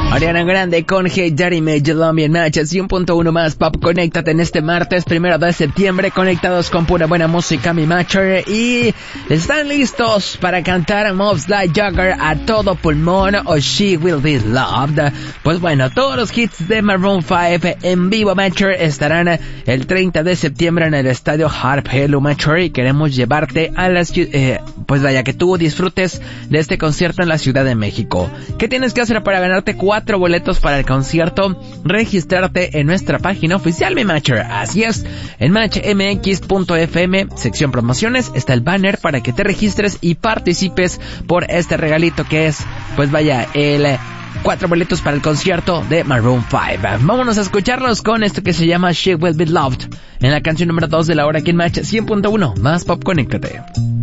Ariana Grande con Hey Daddy Made You Love Me en Match 100.1 más Pop. Conéctate en este martes 1 de septiembre, conectados con pura buena música, mi Matcher. Y están listos para cantar Moves Like Jagger a todo pulmón o She Will Be Loved. Pues bueno, todos los hits de Maroon 5 en vivo, Matcher, estarán el 30 de septiembre en el estadio Harp Hello, Matcher, y queremos llevarte a la pues vaya, que tú disfrutes de este concierto en la Ciudad de México. ¿Qué tienes que hacer para ganarte 4 boletos para el concierto? Registrarte en nuestra página oficial, mi Matcher. Así es, en matchmx.fm, sección promociones, está el banner para que te registres y participes por este regalito que es, pues vaya, el 4 boletos para el concierto de Maroon 5. Vámonos a escucharlos con esto que se llama She Will Be Loved, en la canción número 2 de la hora aquí en Match 100.1 más Pop. Conéctate.